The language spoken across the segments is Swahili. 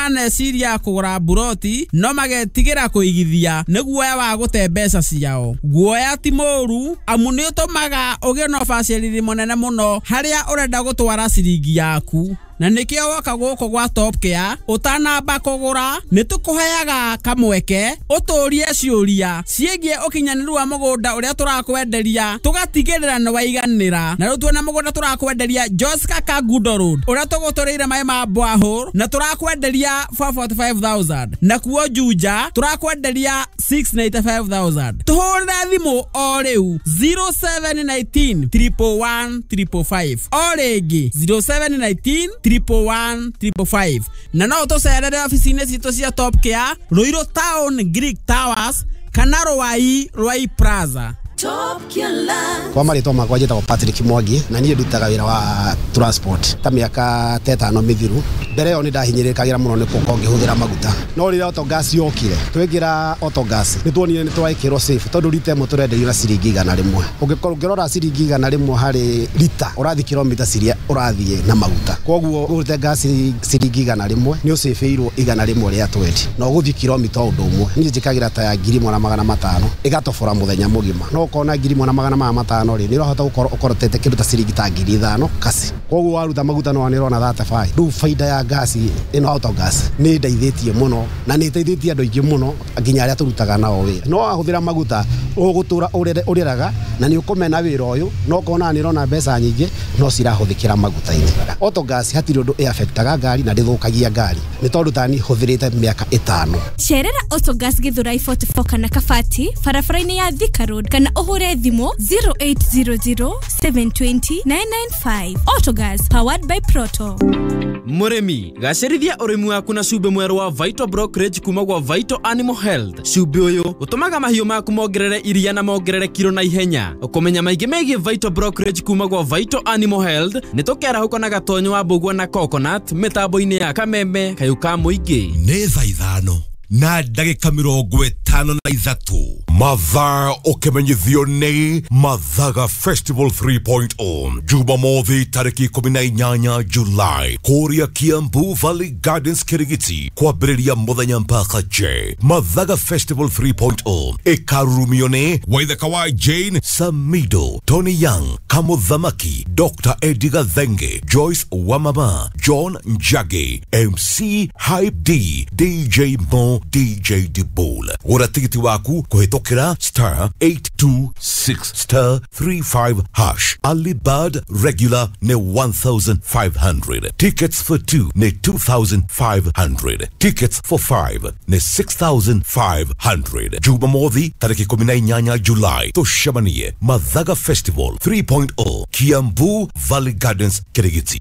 aneciria kugura buroti no magetigira kuigithia niguoya wa gute mbeca ciao. Guoya ti moru amu ni utumaga ugie no facility munene muno haria urenda gutwara ciringi yaku. Na nikio waka guko gwa Top Care utanamba kugura nitukuheaga kamweke uturie ciuria ciegie ukinyaniru wa mugunda uria turakwenderia tugatigirira ni waiganira na rutwe na mugunda turakwenderia Joska Kagudo Road uria tugutureire mai ma borehole na turakwenderia 445,000 na kuo Juja turakwenderia 695,000. tuhurira thimu o riu 0719 111 555 o ringi 0719 111 na no tucerere ofisini citu cia Top Care Ruiru Town Greek Towers kana Rwai Plaza. Top Care. Kwa marito makwa njitagwo Patrick Mwangi na niĩ ndutaga wĩra wa transport ta mĩaka 5 mithiru. Mbere yo ni ndahinyĩrĩkagira muno ni kuko ngĩhũthĩra maguta no rĩrĩa autogas yokire twĩgira autogas nĩ tuonire nĩ twaikĩrwo safe tondu rita ĩmwe tũrenderio na ciringi 100. Ũngĩrora ciringi 100 harĩ lita ũrathi kilomita ciria ũrathiĩ na maguta. Koguo ũrute gas ciringi 100 nĩ ũcĩbĩirwo 100 rĩa 20 na ũgũthi kilomita ũndũ ũmwe. Niĩ njĩkagĩra ta ya 1,500 ĩgatobora mũthenya mũgima no kona 1,500 rĩ nĩ ũrahota gũkorwo ũkorotete kĩndũ ta ciringi ta 5,000 kasi. Koguo waruta maguta no nĩrona 35. Rĩu faida ya gas ino autogas nĩ ndeithĩtie mũno na nĩ ndeithĩtie andũ aingĩ mũno nginya arĩa tũrutaga nao wĩra. No ahũthĩra maguta ũgũtũra ũrĩraga na nĩ ũkũmena wĩra ũyũ no kona nĩrona mbeca nyingĩ no cirahũthĩkĩra maguta-inĩ. Autogas hatirĩ ũndũ affectaga ngari na ndĩthũkagia ngari nĩ tondũ tani hũthĩrĩte mĩaka 5. Cerera Autogas Githurai 44 kana Kabati barabara-inĩ ya Thika Road kana ũhure thimũ 0800 720 995. Autogas powered by Proto. Muremi gacerithia urimi waku na cumbi mweru wa Vital Brokerage kuma gwa Vital Animal Health. Cumbi uyu utumaga mahiu maku mongerere iria na mongerere kilo na ihenya. Ukumenya maingĩ megie Vital Brokerage kuma gwa Vital Animal Health nitukera huko na gatonyo wa mbugua na coconut mitambo-ini ya kameme kayuka muingi. Nĩ thaa 5 na ndagĩka 53 mathaa ũkĩmenyithio nĩ Mathaga Festival 3.0 Jumamothi tarĩki 18 Julai kũrĩa Kiambu Valley Gardens Kirigiti kwambĩrĩria mũthenya mpaka je. Mathaga Festival 3.0 ĩkarurumio nĩ Waithaka wa Jane Samido, Tony Young, Kamuthamaki, Dr. Eddie Gathenge, Joyce Wamama, John Njagi, MC Hype D, DJ Mo, DJ Dibul. Ura tikiti waku kuhitokera *826 *35#. Alibad regular ne 1,500. Tickets for 2 ne 2,500. Tickets for 5 ne 6,500. Jumamothi tariki 18 Julai tushamanie Mathaga Festival 3.0 Kiambu Valley Gardens Kirigiti.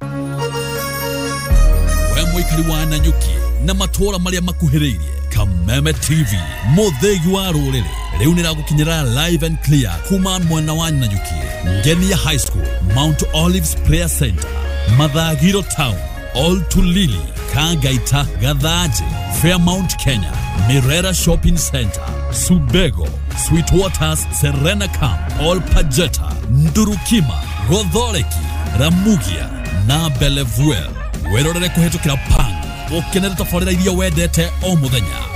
Mwikari wa Nanyuki na matora maria makuhiriirie Kameme TV muthegi wa rurire riu niragukinyira live and clear kuma mwana wa Nanyuki Ngenia High School, Mount Olives Prayer Center, Mathagiro Town, All to Lily, Kangaita, Gadhaji, Fairmount Kenya, Mirera Shopping Center, Subego, Sweetwaters, Serena Camp, All Pajeta, Ndurukima, Godhoreki, Ramugia na Belevuel. Werorere kuhetukira pang ukenera tafarira iria wendete o muthenya